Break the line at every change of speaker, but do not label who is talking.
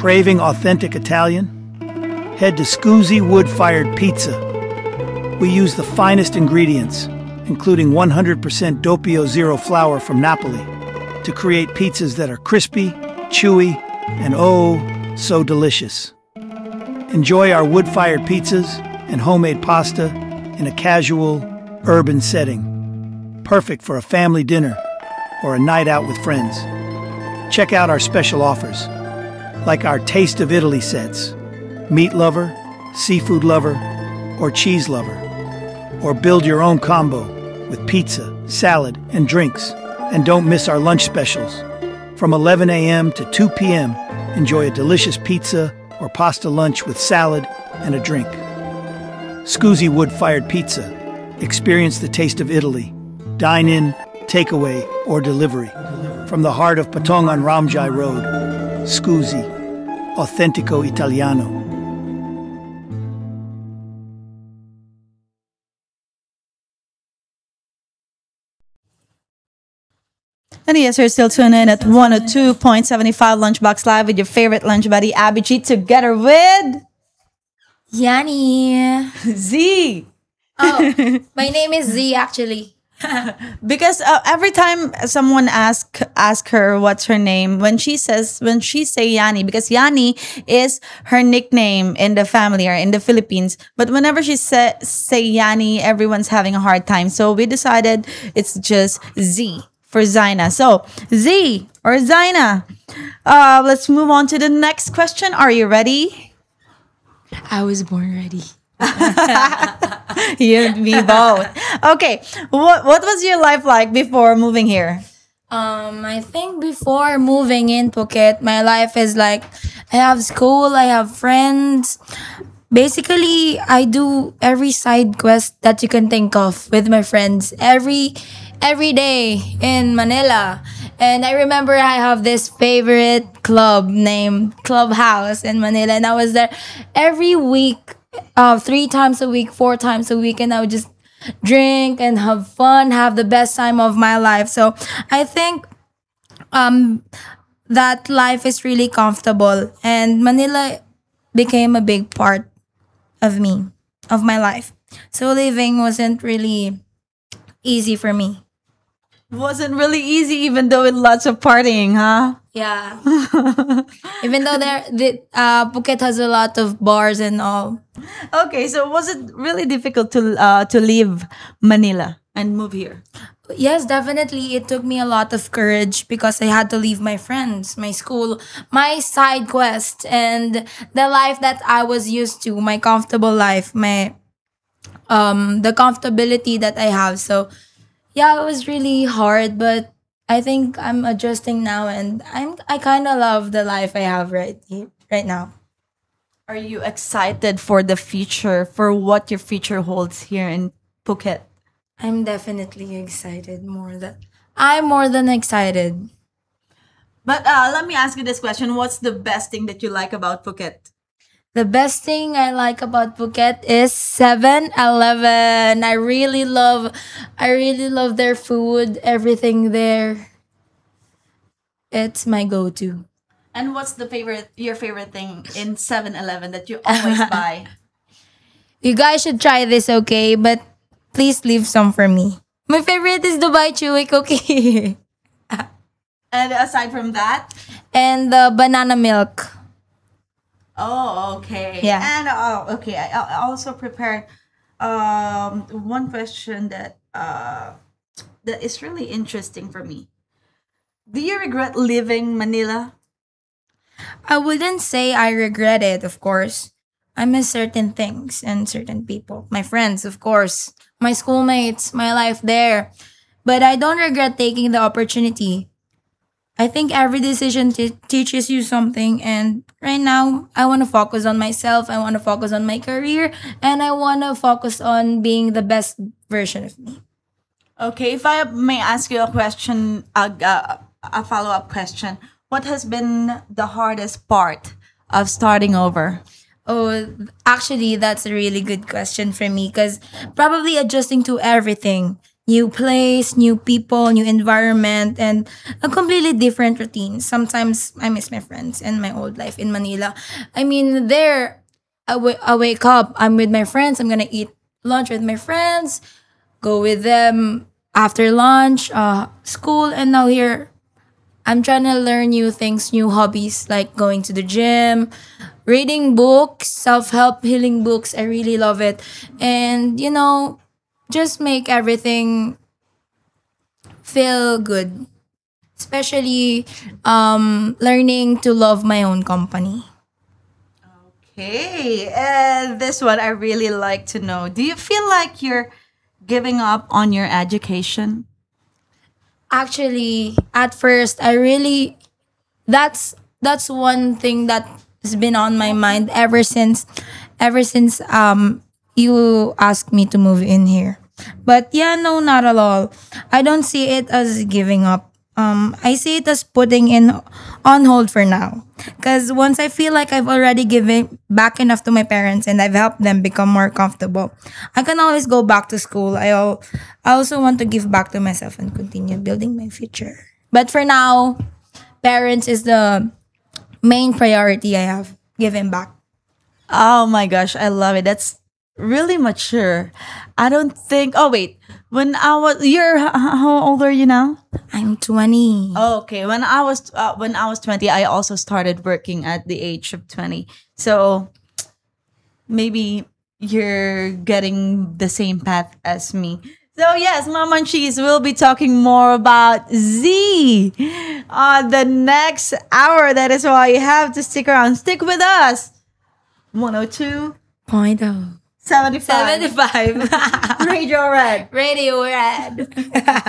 Craving authentic Italian? Head to Scusi Wood-Fired Pizza. We use the finest ingredients, including 100% Doppio Zero flour from Napoli, to create pizzas that are crispy, chewy, and oh, so delicious. Enjoy our wood-fired pizzas and homemade pasta in a casual, urban setting, perfect for a family dinner or a night out with friends. Check out our special offers, like our Taste of Italy sets, meat lover, seafood lover, or cheese lover. Or build your own combo with pizza, salad, and drinks. And don't miss our lunch specials. From 11 a.m. to 2 p.m., enjoy a delicious pizza or pasta lunch with salad and a drink. Scusi Wood-Fired Pizza. Experience the taste of Italy. Dine in, takeaway, or delivery. From the heart of Patong on Ramjai Road. Scusi. Autentico Italiano.
And yes, you're still tuned in at 102.75 Lunchbox Live with your favorite lunch buddy, Abby G, together with
Yanni.
Z.
Oh, my name is Z actually.
Because every time someone ask her what's her name, when she say Yanni, because Yanni is her nickname in the family or in the Philippines. But whenever she say Yanni, everyone's having a hard time. So we decided it's just Z for Zaina. So Z or Zaina. Let's move on to the next question. Are you ready?
I was born ready.
You and me both. Okay. What was your life like before moving here?
I think before moving in Phuket, my life is like I have school, I have friends. Basically, I do every side quest that you can think of with my friends every day in Manila. And I remember I have this favorite club named Clubhouse in Manila, and I was there every week, 3 times a week, 4 times a week, and I would just drink and have fun, have the best time of my life. So I think that life is really comfortable, and Manila became a big part of me, of my life. So living wasn't really easy for me.
Wasn't really easy, even though with lots of partying, huh?
Yeah. Even though Phuket has a lot of bars and all.
Okay, so was it really difficult to leave Manila and move here?
Yes, definitely. It took me a lot of courage because I had to leave my friends, my school, my side quest, and the life that I was used to, my comfortable life, my the comfortability that I have. So yeah, it was really hard, but I think I'm adjusting now, and I kind of love the life I have right now.
Are you excited for the future, for what your future holds here in Phuket?
I'm definitely excited I'm more than excited.
But let me ask you this question. What's the best thing that you like about Phuket?
The best thing I like about Phuket is 7-Eleven. I really love their food, everything there. It's my go-to.
And what's your favorite thing in 7-Eleven that you always buy?
You guys should try this, okay? But please leave some for me. My favorite is Dubai Chewy Cookie.
And aside from that?
And the banana milk.
Oh, okay.
Yeah.
And okay. I also prepared one question that is really interesting for me. Do you regret leaving Manila?
I wouldn't say I regret it, of course. I miss certain things and certain people. My friends, of course. My schoolmates, my life there. But I don't regret taking the opportunity. I think every decision teaches you something. And right now, I want to focus on myself. I want to focus on my career. And I want to focus on being the best version of me.
Okay, if I may ask you a question, a follow-up question. What has been the hardest part of starting over?
Oh, actually, that's a really good question for me because probably adjusting to everything. new place, new people, new environment, and a completely different routine. Sometimes I miss my friends and my old life in Manila. I mean, there, I wake up, I'm with my friends, I'm gonna eat lunch with my friends, go with them after lunch, school, and now here I'm trying to learn new things, new hobbies like going to the gym, reading books, self help healing books. I really love it. And, just make everything feel good, especially learning to love my own company.
Okay, and this one I really like to know. Do you feel like you're giving up on your education?
Actually, at first, I really that's one thing that has been on my mind ever since you asked me to move in here. But yeah, no, not at all. I don't see it as giving up. I see it as putting in on hold for now. Because once I feel like I've already given back enough to my parents and I've helped them become more comfortable, I can always go back to school. I also want to give back to myself and continue building my future. But for now, parents is the main priority I have given back.
Oh my gosh, I love it. That's really mature. I don't think. Oh wait, how old are you now?
I'm 20.
Oh, okay, when I was 20, I also started working at the age of 20. So maybe you're getting the same path as me. So yes, Mom and Cheese will be talking more about Z on the next hour. That is why you have to stick around. Stick with us. 102,
Point oh.
75.
75.
Radio Red.
Radio Red.